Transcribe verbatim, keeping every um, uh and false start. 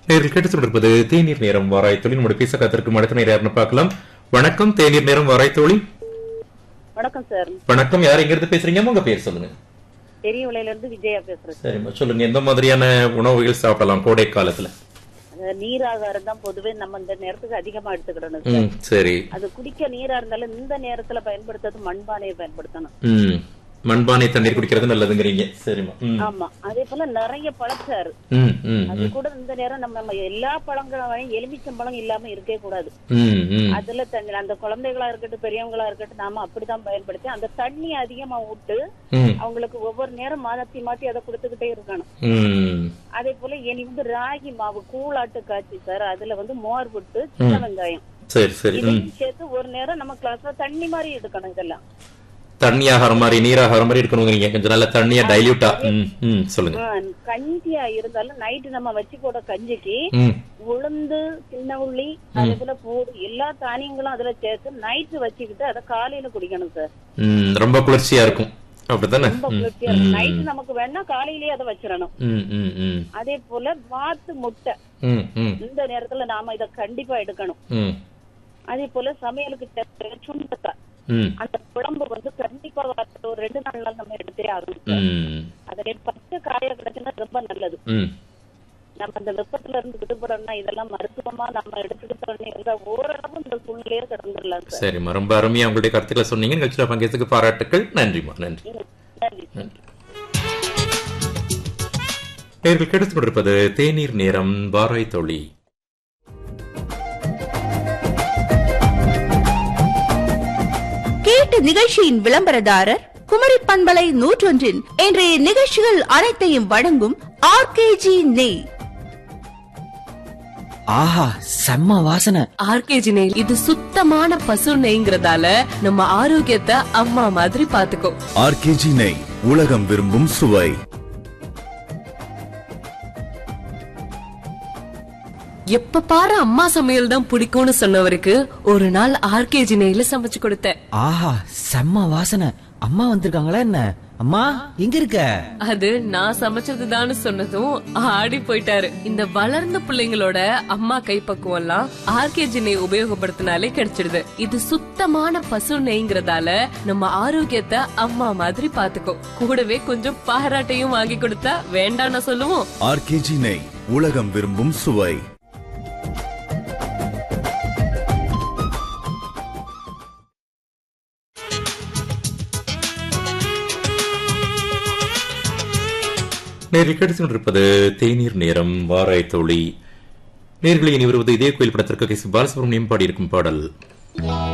நேரில் கேட்டுக் கொண்டிருப்பது தேநீர் நேரம் வாராய் தொழில். நம்முடைய பேச காத்திருக்கும் அடுத்த நேரம் யாருன்னு பார்க்கலாம். வணக்கம், தேநீர் நேரம் வாராய் தொழில். வணக்கம் சார். வணக்கம், யார் எங்க இருந்து பேசுறீங்க? உங்க பேர் சொல்லுங்க. பெரியவளையில இருந்து விஜயா பேசுறேன். சரிம்மா, சொல்லுங்க. எந்த மாதிரியான உணவுகள் சாப்பிடலாம் கோடை காலத்துல? நீராகாரம் தான் பொதுவே நம்ம இந்த நேரத்துக்கு அதிகமா எடுத்துக்கிடணும். ம், சரி. அது குடிக்க நீரா இருந்தாலும் இந்த நேரத்துல பயன்படுத்துறது மண்பானையை பயன்படுத்தணும். ம், மண்பானை தண்ணீர் குடிக்கிறது நல்லதுங்கிறீங்க. சரிம்மா. ஆமா, அதே போல நிறைய பழச்சாறு ம், ம், அது கூட இந்த நேரம் நம்ம நம்ம எல்லா பழங்களும் எலுமிச்சம்பழம் இல்லாம இருக்கே கூடாது. ம், ம், அதுல தண்ணி அந்த குழந்தைகளா இருக்கட்டும் பெரியவங்களா இருக்கட்டும் நாம அப்படிதான் பயன்படுத்தி அந்த தண்ணி அதிகமா விட்டு ம், அவங்களுக்கு ஒவ்வொரு நேரம் மாத்தி மாத்தி அதை கொடுத்துக்கிட்டே இருக்கணும். ம். அதே போல இனி வந்து ராகி மாவு கூழாட்டு காய்ச்சி சார், அதுல வந்து மோர் விட்டு சின்ன வெங்காயம் சரி சரி. ம். இதையும் சேர்த்து ஒரு நேரம் நம்ம கிளாஸ்ல தண்ணி மாதிரி எடுக்கணும். இதெல்லாம் தண்ணி ஆகாரம் மாதிரி நீராகாரம் மாதிரி இருக்கணுங்கிறீங்க. கொஞ்சம் நல்ல தண்ணியா டைல்யூட்டா. ம், ம், சொல்லுங்க. ஆ, கஞ்சியா இருந்தாலும் நைட்டு நம்ம வச்சு போட கஞ்சிக்கு ம், உளுந்து சின்ன உள்ளி அதே போல பூடு எல்லா தானியங்களும் அதுல சேர்த்து நைட்டு வச்சுக்கிட்டு அதை காலையில குடிக்கணும் சார். ம், ரொம்ப குளிர்ச்சியா இருக்கும். அப்படித்தானே? ரொம்ப குளிர்ச்சியா இருக்கும். நைட்டு நமக்கு வேணா காலையிலேயே அதை வச்சிடணும். ம், ம், ம், அதே போல வாத்து முட்டை ம், ம், இந்த நேரத்துல நாம இதை கண்டிப்பா எடுக்கணும். ம், அதே போல சமையலுக்கு தேவையான சுண்டக்காய் ம், அந்த குழம்பு வந்து கண்டிப்பா வாரத்துல ஒரு ரெண்டு நாள் நம்ம எடுத்தே ஆகணும். ம், அதே பச்சை காய கிடைச்சுன்னா ரொம்ப நல்லது. ம். நம்ம அந்த வெப்பத்துல இருந்து விடுபடணும்னா இதெல்லாம் மருத்துவமா நம்ம எடுத்துக்கிட்டோம்னு இருந்தா ஓரளவு இந்த சூழ்நிலையே கடந்துடலாம் சார். சரிம்மா, ரொம்ப அருமையா உங்களுடைய கருத்துக்களை சொன்னீங்க. நிகழ்ச்சியில பங்கேற்றதுக்கு பாராட்டுக்கள். நன்றிம்மா. நன்றி. நன்றி. நன்றி. நேர்கள் கெடுத்துக் கொண்டிருப்பது தேநீர் நேரம் வாராய் தொழி. கேட்டு நிகழ்ச்சியின் விளம்பரதாரர் குமரி பண்பலை நூற்றொன்றின் இன்றைய நிகழ்ச்சிகள் அனைத்தையும் வழங்கும் ஆர்கேஜி நெய். ஆஹா, செம்ம வாசனை. ஆர்கேஜி நெய் இது சுத்தமான பசு நெய்ங்கிறதால நம்ம ஆரோக்கியத்தை அம்மா மாதிரி பாத்துக்கோ. ஆர்கேஜி நெய், உலகம் விரும்பும் சுவை. எப்ப பாரு அம்மா சமையல் தான் பிடிக்கும்னு சொன்னவருக்கு ஒரு நாள் ஆர்கேஜி நெய்ல சமைச்சு கொடுத்தேன். ஆஹா, செம்ம வாசனை. அம்மா வந்திருக்காங்களா என்ன? அம்மா எங்க இருக்க? அது நான் சமைச்சதுதான்னு சொன்னதும் ஆடி போயிட்டாரு. இந்த வளர்ந்த பிள்ளைங்களோட அம்மா கைப்பக்குவம் எல்லாம் ஆர்கேஜி நெய் உபயோகப்படுத்தினாலே கிடைச்சிடுது. இது சுத்தமான பசு நெய்ங்கிறதால நம்ம ஆரோக்கியத்தை அம்மா மாதிரி பாத்துக்கோ. கூடவே கொஞ்சம் பாராட்டையும் வாங்கி கொடுத்தா வேண்டாம்னு சொல்லுவோம். ஆர்கேஜி நெய், உலகம் விரும்பும் சுவை. நேரில் கேட்டுக் கொண்டிருப்பது தேநீர் நேரம் வாராய் தொழி. நேர்களை இனி வருவது இதே கோயில் படத்திற்கு கே சி பாலசுப்ரமணியம் பாடியிருக்கும் பாடல்.